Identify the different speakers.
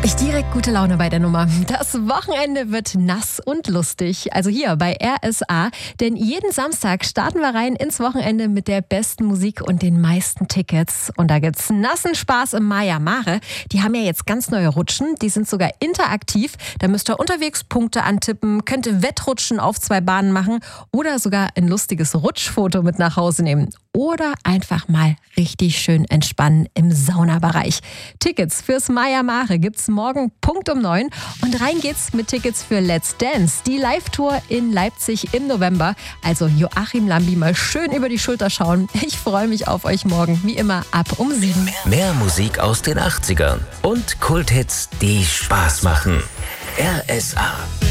Speaker 1: Habe ich direkt gute Laune bei der Nummer. Das Wochenende wird nass und lustig. Also hier bei RSA. Denn jeden Samstag starten wir rein ins Wochenende mit der besten Musik und den meisten Tickets. Und da gibt's nassen Spaß im Maya Mare. Die haben ja jetzt ganz neue Rutschen. Die sind sogar interaktiv. Da müsst ihr unterwegs Punkte antippen, könnt ihr Wettrutschen auf 2 Bahnen machen oder sogar ein lustiges Rutschfoto mit nach Hause nehmen. Oder einfach mal richtig schön entspannen im Saunabereich. Tickets fürs Maya Mare gibt's morgen Punkt um 9. Und rein geht's mit Tickets für Let's Dance. Die Live-Tour in Leipzig im November. Also Joachim Lambi mal schön über die Schulter schauen. Ich freue mich auf euch morgen, wie immer ab um 7.
Speaker 2: Mehr Musik aus den 80ern und Kulthits, die Spaß machen. RSA.